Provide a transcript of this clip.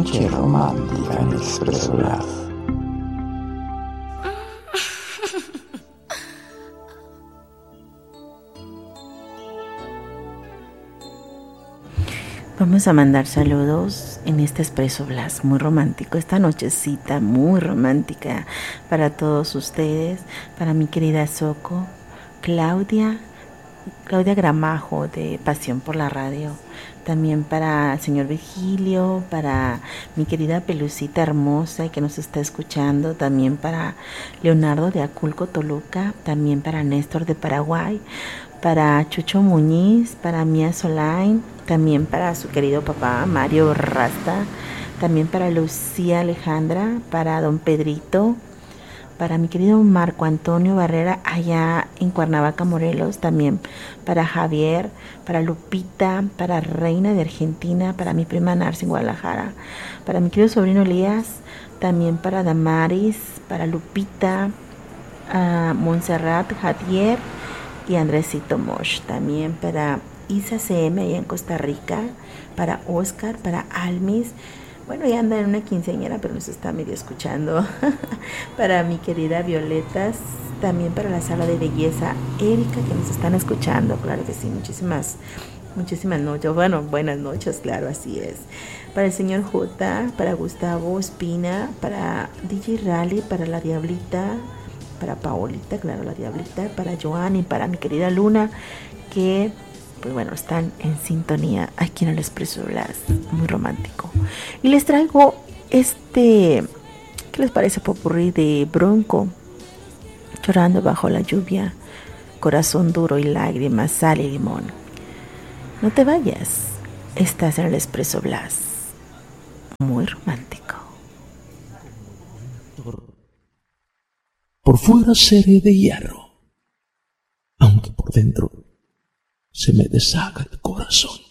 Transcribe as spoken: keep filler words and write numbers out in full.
noche romántica en Expreso Lab. Vamos a mandar saludos en este Expreso Blast muy romántico, esta nochecita muy romántica para todos ustedes, para mi querida Soco, Claudia, Claudia Gramajo de Pasión por la Radio, también para el señor Virgilio, para mi querida Pelucita hermosa que nos está escuchando, también para Leonardo de Aculco, Toluca, también para Néstor de Paraguay, para Chucho Muñiz, para Mía Solain, también para su querido papá Mario Rasta, también para Lucía Alejandra, para don Pedrito, para mi querido Marco Antonio Barrera allá en Cuernavaca, Morelos, también para Javier, para Lupita, para Reina de Argentina, para mi prima Narci en Guadalajara, para mi querido sobrino Elías, también para Damaris, para Lupita, a Montserrat Jadier y Andresito Mosh, también para Isa C M allá en Costa Rica, para Oscar, para Almis, bueno, ya anda en una quinceañera, pero nos está medio escuchando, para mi querida Violetas, también para la sala de belleza Erika, que nos están escuchando, claro que sí, muchísimas, muchísimas noches, bueno, buenas noches, claro, así es, para el señor J, para Gustavo Espina, para D J Rally, para la Diablita, para Paolita, claro, la Diablita, para Joan y para mi querida Luna, que pues bueno, están en sintonía aquí en el Expreso Blast, muy romántico. Y les traigo este, ¿qué les parece popurrí de Bronco? Llorando bajo la lluvia, corazón duro y lágrimas, sal y limón. No te vayas, estás en el Expreso Blast, muy romántico. Por fuera seré de hierro, aunque por dentro se me deshaga el corazón.